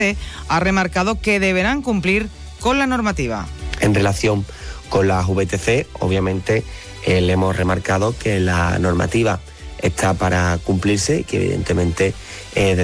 ha remarcado que deberán cumplir con la normativa. En relación con las VTC, obviamente le hemos remarcado que la normativa está para cumplirse y que evidentemente